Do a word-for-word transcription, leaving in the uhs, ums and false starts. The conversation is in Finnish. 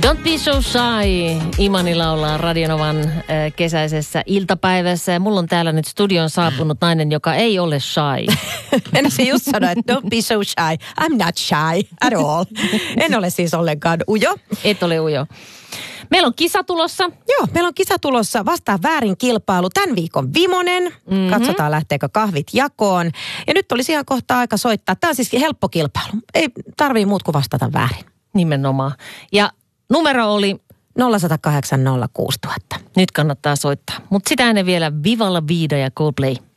Don't be so shy. Imani laulaa Radionovan äh, kesäisessä iltapäivässä. Ja mulla on täällä nyt studion saapunut nainen, joka ei ole shy. Mennäisin just sanoa, että don't be so shy. I'm not shy at all. En ole siis ollenkaan ujo. Et ole ujo. Meillä on kisa tulossa. Joo, meillä on kisa tulossa. Vastaa väärin kilpailu. Tämän viikon vimonen. Mm-hmm. Katsotaan, lähteekö kahvit jakoon. Ja nyt olisi ihan kohta aika soittaa. Tämä on siis helppo kilpailu. Ei tarvii muut kuin vastata väärin. Nimenomaan. Ja numero oli nolla yksi nolla kahdeksan nolla kuusi nolla nolla nolla. Nyt kannattaa soittaa. Mutta sitä ennen vielä Viva la Vida ja Coldplay.